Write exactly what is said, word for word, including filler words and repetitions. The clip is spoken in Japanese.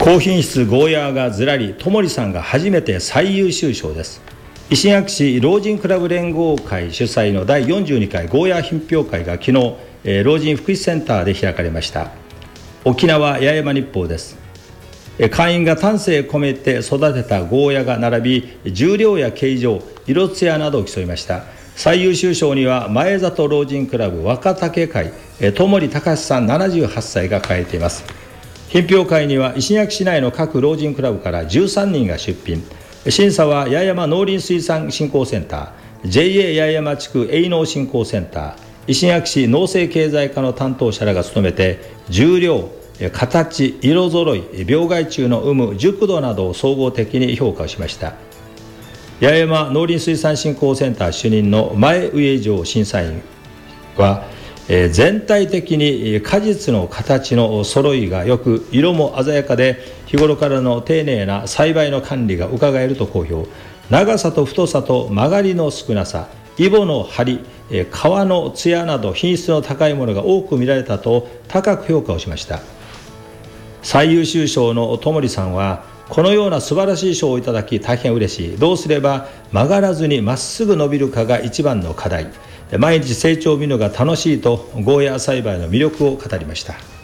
高品質ゴーヤーがずらり、ともりさんが初めて最優秀賞です。石垣市老人クラブ連合会主催のだいよんじゅうにかいゴーヤー品評会が昨日、えー、老人福祉センターで開かれました。沖縄八重山日報です。会員が丹精込めて育てたゴーヤが並び、重量や形状、色艶などを競いました。最優秀賞には前里老人クラブ若竹会ともり隆さんななじゅうはっさいが輝いています。品評会には石垣市内の各老人クラブからじゅうさんにんが出品。審査は八重山農林水産振興センター、 ジェイエー 八重山地区営農振興センター、石垣市農政経済課の担当者らが務めて、重量、形、色ぞろい、病害虫の有無、熟度などを総合的に評価しました。八重山農林水産振興センター主任の前上城審査員は、えー、全体的に果実の形の揃いがよく、色も鮮やかで、日頃からの丁寧な栽培の管理が伺えると好評。長さと太さと曲がりの少なさ、イボの張り、えー、皮の艶など品質の高いものが多く見られたと高く評価をしました。最優秀賞のともりさんは、このような素晴らしい賞をいただき大変嬉しい。どうすれば曲がらずにまっすぐ伸びるかが一番の課題。毎日成長を見るのが楽しいとゴーヤー栽培の魅力を語りました。